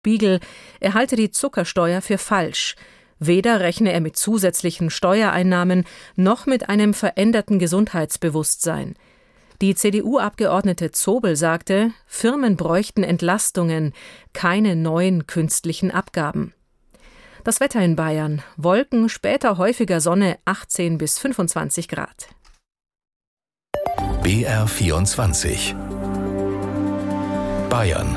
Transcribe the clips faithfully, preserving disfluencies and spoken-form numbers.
Spiegel, er halte die Zuckersteuer für falsch. Weder rechne er mit zusätzlichen Steuereinnahmen noch mit einem veränderten Gesundheitsbewusstsein. Die C D U-Abgeordnete Zobel sagte, Firmen bräuchten Entlastungen, keine neuen künstlichen Abgaben. Das Wetter in Bayern. Wolken, später häufiger Sonne, achtzehn bis fünfundzwanzig Grad. B R vierundzwanzig Bayern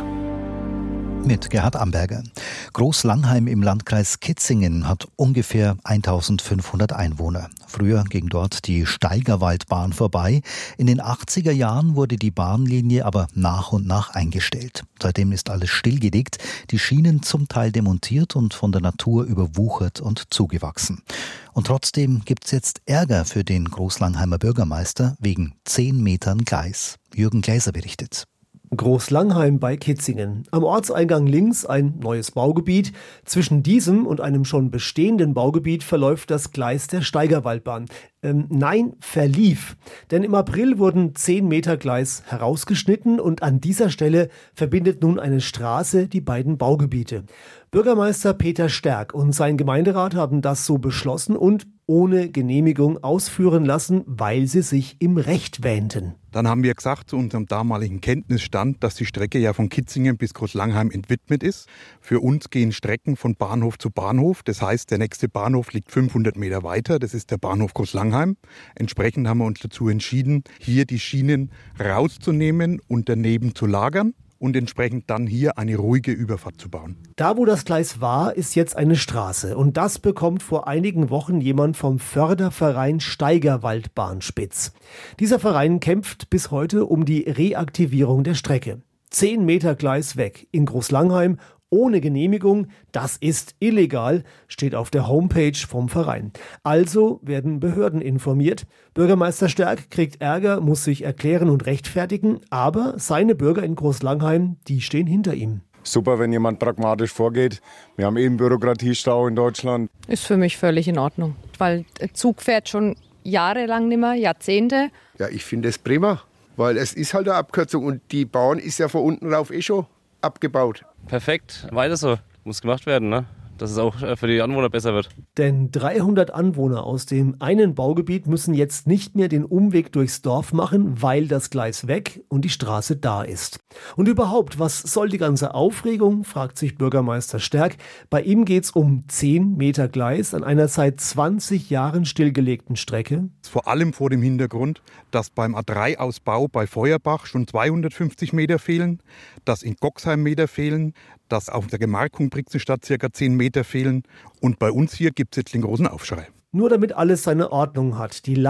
mit Gerhard Amberger. Großlangheim im Landkreis Kitzingen hat ungefähr eintausendfünfhundert Einwohner. Früher ging dort die Steigerwaldbahn vorbei. In den achtziger Jahren wurde die Bahnlinie aber nach und nach eingestellt. Seitdem ist alles stillgelegt, die Schienen zum Teil demontiert und von der Natur überwuchert und zugewachsen. Und trotzdem gibt's jetzt Ärger für den Großlangheimer Bürgermeister wegen zehn Metern Gleis. Jürgen Gläser berichtet. Großlangheim bei Kitzingen. Am Ortseingang links ein neues Baugebiet. Zwischen diesem und einem schon bestehenden Baugebiet verläuft das Gleis der Steigerwaldbahn. Ähm, nein, verlief. Denn im April wurden zehn Meter Gleis herausgeschnitten und an dieser Stelle verbindet nun eine Straße die beiden Baugebiete. Bürgermeister Peter Stärk und sein Gemeinderat haben das so beschlossen und ohne Genehmigung ausführen lassen, weil sie sich im Recht wähnten. Dann haben wir gesagt zu unserem damaligen Kenntnisstand, dass die Strecke ja von Kitzingen bis Großlangheim entwidmet ist. Für uns gehen Strecken von Bahnhof zu Bahnhof. Das heißt, der nächste Bahnhof liegt fünfhundert Meter weiter. Das ist der Bahnhof Großlangheim. Entsprechend haben wir uns dazu entschieden, hier die Schienen rauszunehmen und daneben zu lagern und entsprechend dann hier eine ruhige Überfahrt zu bauen. Da, wo das Gleis war, ist jetzt eine Straße. Und das bekommt vor einigen Wochen jemand vom Förderverein Steigerwaldbahn spitz. Dieser Verein kämpft bis heute um die Reaktivierung der Strecke. Zehn Meter Gleis weg in Großlangheim ohne Genehmigung, das ist illegal, steht auf der Homepage vom Verein. Also werden Behörden informiert. Bürgermeister Stärk kriegt Ärger, muss sich erklären und rechtfertigen, aber seine Bürger in Großlangheim, die stehen hinter ihm. Super, wenn jemand pragmatisch vorgeht. Wir haben eben Bürokratiestau in Deutschland. Ist für mich völlig in Ordnung, weil der Zug fährt schon jahrelang nicht mehr, Jahrzehnte. Ja, ich finde es prima, weil es ist halt eine Abkürzung und die Bahn ist ja von unten rauf eh schon abgebaut. Perfekt, weiter so. Muss gemacht werden, ne? Dass es auch für die Anwohner besser wird. Denn dreihundert Anwohner aus dem einen Baugebiet müssen jetzt nicht mehr den Umweg durchs Dorf machen, weil das Gleis weg und die Straße da ist. Und überhaupt, was soll die ganze Aufregung, fragt sich Bürgermeister Stärk. Bei ihm geht's um zehn Meter Gleis an einer seit zwanzig Jahren stillgelegten Strecke. Vor allem vor dem Hintergrund, dass beim A drei Ausbau bei Feuerbach schon zweihundertfünfzig Meter fehlen, dass in Goxheim Meter fehlen, dass auf der Gemarkung Brixenstadt ca. zehn Meter fehlen. Und bei uns hier gibt es jetzt den großen Aufschrei. Nur damit alles seine Ordnung hat, die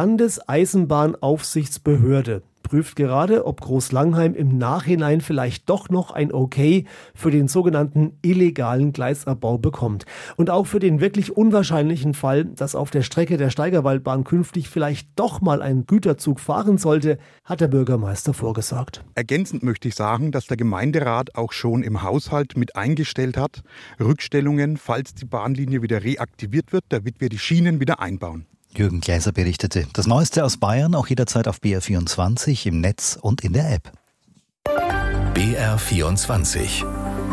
Landeseisenbahnaufsichtsbehörde prüft gerade, ob Großlangheim im Nachhinein vielleicht doch noch ein Okay für den sogenannten illegalen Gleisabbau bekommt. Und auch für den wirklich unwahrscheinlichen Fall, dass auf der Strecke der Steigerwaldbahn künftig vielleicht doch mal ein Güterzug fahren sollte, hat der Bürgermeister vorgesorgt. Ergänzend möchte ich sagen, dass der Gemeinderat auch schon im Haushalt mit eingestellt hat, Rückstellungen, falls die Bahnlinie wieder reaktiviert wird, damit wir die Schienen wieder einbauen. Jürgen Gläser berichtete. Das Neueste aus Bayern auch jederzeit auf B R vierundzwanzig im Netz und in der App. B R vierundzwanzig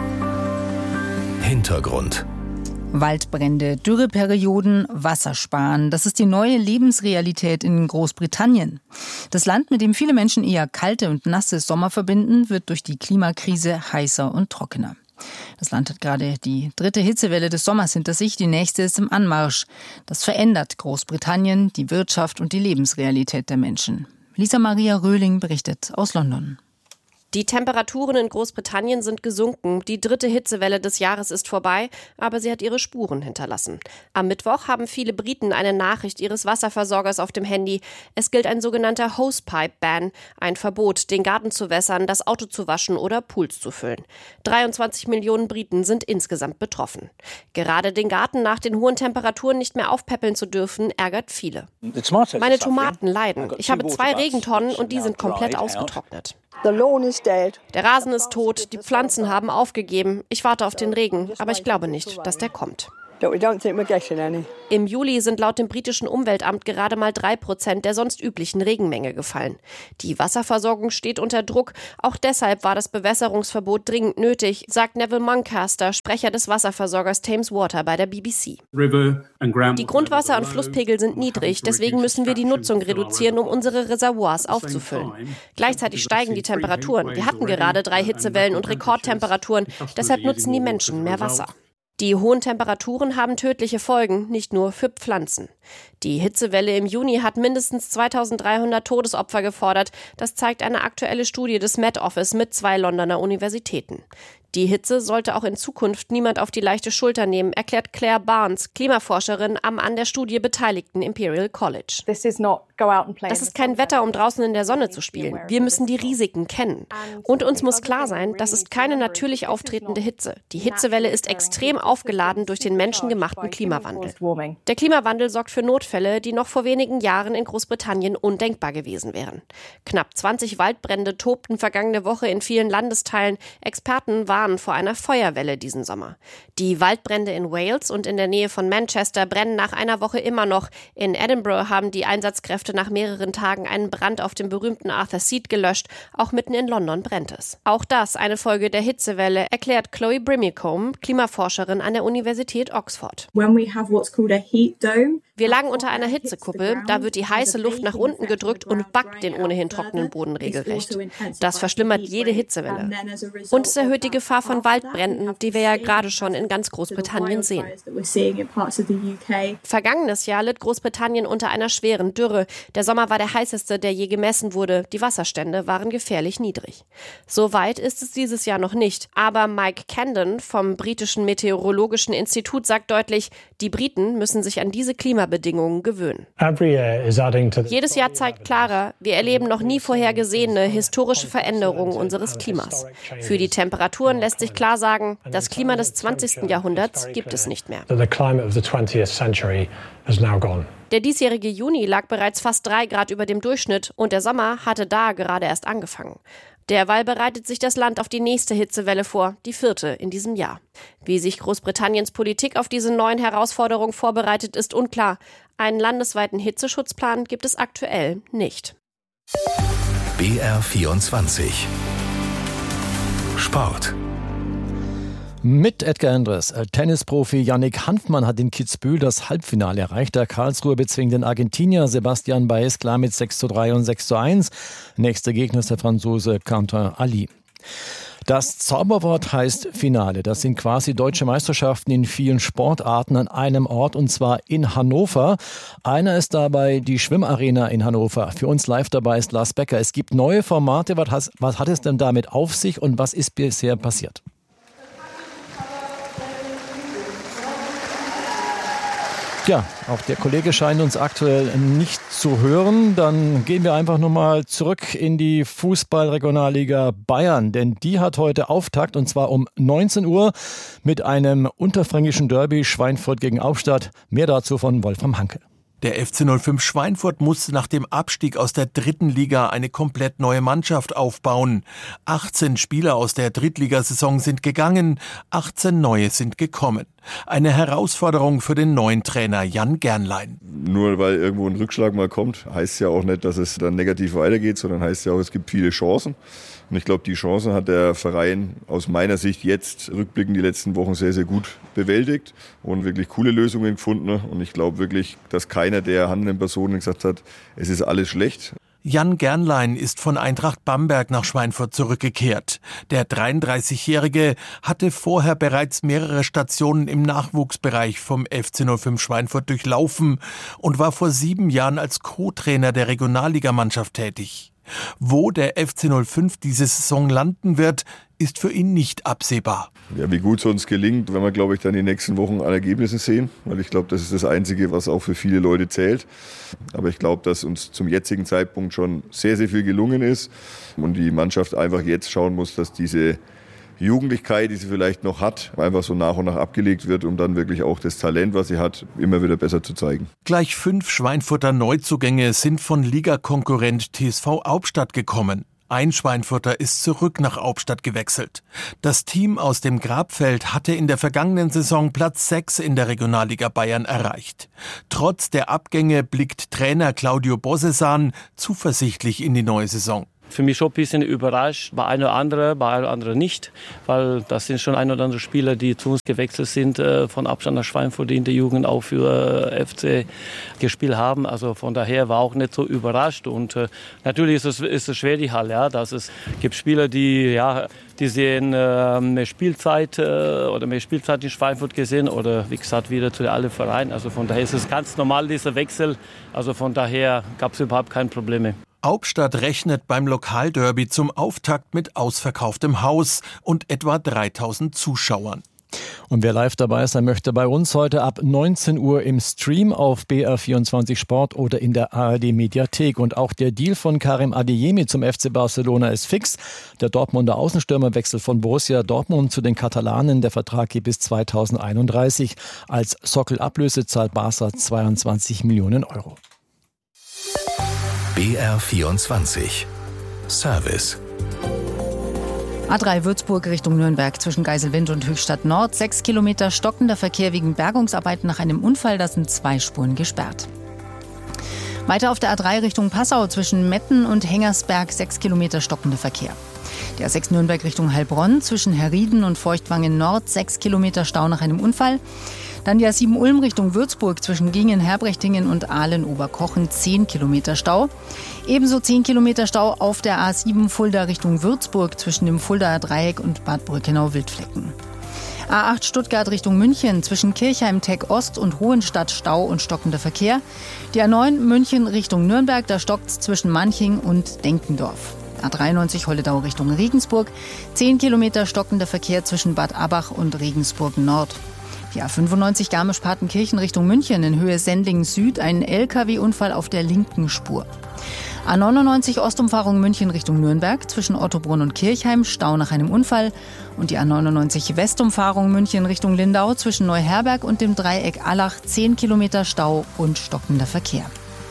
Hintergrund. Waldbrände, Dürreperioden, Wassersparen. Das ist die neue Lebensrealität in Großbritannien. Das Land, mit dem viele Menschen eher kalte und nasse Sommer verbinden, wird durch die Klimakrise heißer und trockener. Das Land hat gerade die dritte Hitzewelle des Sommers hinter sich, die nächste ist im Anmarsch. Das verändert Großbritannien, die Wirtschaft und die Lebensrealität der Menschen. Lisa Maria Röhling berichtet aus London. Die Temperaturen in Großbritannien sind gesunken. Die dritte Hitzewelle des Jahres ist vorbei, aber sie hat ihre Spuren hinterlassen. Am Mittwoch haben viele Briten eine Nachricht ihres Wasserversorgers auf dem Handy. Es gilt ein sogenannter Hosepipe-Ban, ein Verbot, den Garten zu wässern, das Auto zu waschen oder Pools zu füllen. dreiundzwanzig Millionen Briten sind insgesamt betroffen. Gerade den Garten nach den hohen Temperaturen nicht mehr aufpäppeln zu dürfen, ärgert viele. Meine Tomaten leiden. Ich habe zwei Regentonnen und die sind komplett ausgetrocknet. Der Rasen ist tot, die Pflanzen haben aufgegeben. Ich warte auf den Regen, aber ich glaube nicht, dass der kommt. But we don't think we're getting any. Im Juli sind laut dem britischen Umweltamt gerade mal drei Prozent der sonst üblichen Regenmenge gefallen. Die Wasserversorgung steht unter Druck. Auch deshalb war das Bewässerungsverbot dringend nötig, sagt Neville Muncaster, Sprecher des Wasserversorgers Thames Water bei der B B C. Die Grundwasser- und Flusspegel sind niedrig, deswegen müssen wir die Nutzung reduzieren, um unsere Reservoirs aufzufüllen. Gleichzeitig steigen die Temperaturen. Wir hatten gerade drei Hitzewellen und Rekordtemperaturen, deshalb nutzen die Menschen mehr Wasser. Die hohen Temperaturen haben tödliche Folgen, nicht nur für Pflanzen. Die Hitzewelle im Juni hat mindestens zweitausenddreihundert Todesopfer gefordert. Das zeigt eine aktuelle Studie des Met Office mit zwei Londoner Universitäten. Die Hitze sollte auch in Zukunft niemand auf die leichte Schulter nehmen, erklärt Claire Barnes, Klimaforscherin am an der Studie beteiligten Imperial College. Das ist kein Wetter, um draußen in der Sonne zu spielen. Wir müssen die Risiken kennen. Und uns muss klar sein, das ist keine natürlich auftretende Hitze. Die Hitzewelle ist extrem aufgeladen durch den menschengemachten Klimawandel. Der Klimawandel sorgt für Notfälle, die noch vor wenigen Jahren in Großbritannien undenkbar gewesen wären. Knapp zwanzig Waldbrände tobten vergangene Woche in vielen Landesteilen. Experten waren vor einer Feuerwelle diesen Sommer. Die Waldbrände in Wales und in der Nähe von Manchester brennen nach einer Woche immer noch. In Edinburgh haben die Einsatzkräfte nach mehreren Tagen einen Brand auf dem berühmten Arthur Seat gelöscht. Auch mitten in London brennt es. Auch das eine Folge der Hitzewelle, erklärt Chloe Brimicombe, Klimaforscherin an der Universität Oxford. Wir lagen unter einer Hitzekuppel, da wird die heiße Luft nach unten gedrückt und backt den ohnehin trockenen Boden regelrecht. Das verschlimmert jede Hitzewelle. Und es erhöht die Gefahr von Waldbränden, die wir ja gerade schon in ganz Großbritannien sehen. Vergangenes Jahr litt Großbritannien unter einer schweren Dürre. Der Sommer war der heißeste, der je gemessen wurde. Die Wasserstände waren gefährlich niedrig. So weit ist es dieses Jahr noch nicht. Aber Mike Camden vom britischen Meteorologischen Institut sagt deutlich, die Briten müssen sich an diese Klimabedingungen gewöhnen. Jedes Jahr zeigt klarer, wir erleben noch nie vorhergesehene historische Veränderungen unseres Klimas. Für die Temperaturen lässt sich klar sagen, das Klima des zwanzigsten Jahrhunderts gibt es nicht mehr. Der diesjährige Juni lag bereits fast drei Grad über dem Durchschnitt und der Sommer hatte da gerade erst angefangen. Derweil bereitet sich das Land auf die nächste Hitzewelle vor, die vierte in diesem Jahr. Wie sich Großbritanniens Politik auf diese neuen Herausforderungen vorbereitet, ist unklar. Einen landesweiten Hitzeschutzplan gibt es aktuell nicht. B R vierundzwanzig Sport. Mit Edgar Endres. Tennisprofi Yannick Hanfmann hat in Kitzbühel das Halbfinale erreicht. Der Karlsruher bezwingt den Argentinier Sebastian Baez klar mit sechs zu drei und sechs zu eins. Nächster Gegner ist der Franzose Quentin Ali. Das Zauberwort heißt Finale. Das sind quasi deutsche Meisterschaften in vielen Sportarten an einem Ort, und zwar in Hannover. Einer ist dabei die Schwimmarena in Hannover. Für uns live dabei ist Lars Becker. Es gibt neue Formate. Was, has, was hat es denn damit auf sich und was ist bisher passiert? Ja, auch der Kollege scheint uns aktuell nicht zu hören. Dann gehen wir einfach nochmal zurück in die Fußball-Regionalliga Bayern. Denn die hat heute Auftakt, und zwar um neunzehn Uhr mit einem unterfränkischen Derby Schweinfurt gegen Aufstadt. Mehr dazu von Wolfram Hanke. Der F C null fünf Schweinfurt musste nach dem Abstieg aus der dritten Liga eine komplett neue Mannschaft aufbauen. achtzehn Spieler aus der Drittligasaison sind gegangen, achtzehn neue sind gekommen. Eine Herausforderung für den neuen Trainer Jan Gernlein. Nur weil irgendwo ein Rückschlag mal kommt, heißt ja auch nicht, dass es dann negativ weitergeht, sondern heißt ja auch, es gibt viele Chancen. Und ich glaube, die Chancen hat der Verein aus meiner Sicht jetzt rückblickend die letzten Wochen sehr, sehr gut bewältigt und wirklich coole Lösungen gefunden. Und ich glaube wirklich, dass keiner der handelnden Personen gesagt hat, es ist alles schlecht. Jan Gernlein ist von Eintracht Bamberg nach Schweinfurt zurückgekehrt. Der dreiunddreißigjährige hatte vorher bereits mehrere Stationen im Nachwuchsbereich vom F C null fünf Schweinfurt durchlaufen und war vor sieben Jahren als Co-Trainer der Regionalligamannschaft tätig. Wo der F C null fünf diese Saison landen wird, ist für ihn nicht absehbar. Ja, wie gut es uns gelingt, wenn wir, glaube ich, dann die nächsten Wochen an Ergebnissen sehen. Weil ich glaube, das ist das Einzige, was auch für viele Leute zählt. Aber ich glaube, dass uns zum jetzigen Zeitpunkt schon sehr, sehr viel gelungen ist. Und die Mannschaft einfach jetzt schauen muss, dass diese Jugendlichkeit, die sie vielleicht noch hat, einfach so nach und nach abgelegt wird, um dann wirklich auch das Talent, was sie hat, immer wieder besser zu zeigen. Gleich fünf Schweinfurter Neuzugänge sind von Ligakonkurrent T S V Hauptstadt gekommen. Ein Schweinfurter ist zurück nach Hauptstadt gewechselt. Das Team aus dem Grabfeld hatte in der vergangenen Saison Platz sechs in der Regionalliga Bayern erreicht. Trotz der Abgänge blickt Trainer Claudio Bossesan zuversichtlich in die neue Saison. Für mich schon ein bisschen überrascht, bei einem oder anderen, bei einem oder anderen nicht, weil das sind schon ein oder andere Spieler, die zu uns gewechselt sind, äh, von Abstand nach Schweinfurt, die in der Jugend auch für äh, F C gespielt haben. Also von daher war auch nicht so überrascht. Und äh, natürlich ist es, ist es schwer, die Halle. Ja, dass es gibt Spieler, die, ja, die sehen äh, mehr Spielzeit äh, oder mehr Spielzeit in Schweinfurt gesehen oder wie gesagt wieder zu allen Vereinen. Also von daher ist es ganz normal, dieser Wechsel. Also von daher gab es überhaupt keine Probleme. Hauptstadt rechnet beim Lokalderby zum Auftakt mit ausverkauftem Haus und etwa dreitausend Zuschauern. Und wer live dabei sein möchte bei uns heute ab neunzehn Uhr im Stream auf B R vierundzwanzig Sport oder in der A R D Mediathek. Und auch der Deal von Karim Adeyemi zum F C Barcelona ist fix. Der Dortmunder Außenstürmer wechselt von Borussia Dortmund zu den Katalanen. Der Vertrag geht bis zweitausendeinunddreißig. Als Sockelablöse zahlt Barca zweiundzwanzig Millionen Euro. B R vierundzwanzig Service. A drei Würzburg Richtung Nürnberg zwischen Geiselwind und Höchstadt Nord. Sechs Kilometer stockender Verkehr wegen Bergungsarbeiten nach einem Unfall. Da sind zwei Spuren gesperrt. Weiter auf der A drei Richtung Passau zwischen Metten und Hengersberg. Sechs Kilometer stockender Verkehr. Die A sechs Nürnberg Richtung Heilbronn zwischen Herrieden und Feuchtwangen Nord. Sechs Kilometer Stau nach einem Unfall. Dann die A sieben Ulm Richtung Würzburg zwischen Gingen, Herbrechtingen und Ahlen-Oberkochen. Zehn Kilometer Stau. Ebenso zehn Kilometer Stau auf der A sieben Fulda Richtung Würzburg zwischen dem Fuldaer Dreieck und Bad Brückenau-Wildflecken. A acht Stuttgart Richtung München zwischen Kirchheim-Tech Ost und Hohenstadt Stau und stockender Verkehr. Die A neun München Richtung Nürnberg, da stockt's zwischen Manching und Denkendorf. A dreiundneunzig Holledau Richtung Regensburg. Zehn Kilometer stockender Verkehr zwischen Bad Abach und Regensburg Nord. Die A fünfundneunzig Garmisch-Partenkirchen Richtung München in Höhe Sendling Süd, ein L K W-Unfall auf der linken Spur. A neunundneunzig Ostumfahrung München Richtung Nürnberg zwischen Ottobrunn und Kirchheim, Stau nach einem Unfall. Und die A neunundneunzig Westumfahrung München Richtung Lindau zwischen Neuherberg und dem Dreieck Allach, zehn Kilometer Stau und stockender Verkehr.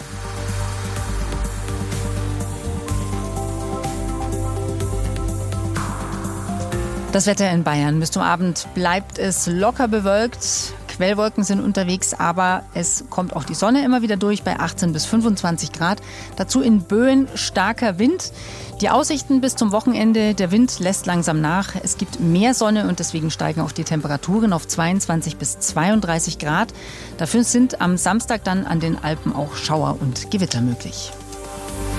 Das Wetter in Bayern. Bis zum Abend bleibt es locker bewölkt. Quellwolken sind unterwegs, aber es kommt auch die Sonne immer wieder durch bei achtzehn bis fünfundzwanzig Grad. Dazu in Böen starker Wind. Die Aussichten bis zum Wochenende, der Wind lässt langsam nach. Es gibt mehr Sonne und deswegen steigen auch die Temperaturen auf zweiundzwanzig bis zweiunddreißig Grad. Dafür sind am Samstag dann an den Alpen auch Schauer und Gewitter möglich.